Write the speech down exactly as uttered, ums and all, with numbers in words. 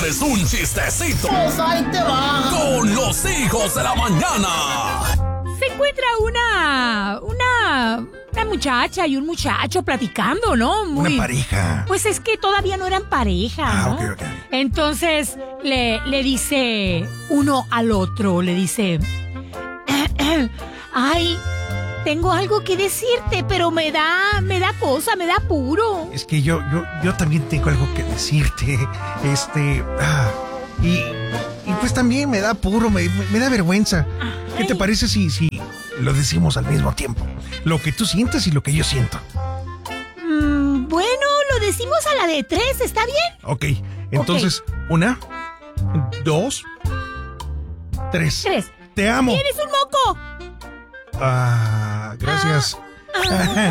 Échales un chistecito. Pues ahí te va. Con los hijos de la mañana. Se encuentra una, una, una muchacha y un muchacho platicando, ¿no? Muy, Una pareja. Pues es que todavía no eran pareja, Ah, ¿no? ok, ok. Entonces le, le dice uno al otro, le dice, ay, tengo algo que decirte, pero me da, me da cosa, me da apuro. Es que yo, yo, yo también tengo algo que decirte. Este. Ah, y, y pues también me da apuro, me, me, me da vergüenza. ¿Qué te parece si, si lo decimos al mismo tiempo? Lo que tú sientes y lo que yo siento. Mm, bueno, lo decimos a la de tres, ¿está bien? Ok, entonces, okay. Una, dos, tres. Tres. Te amo. ¿Tienes un moco? Ah, gracias. Ah, ah.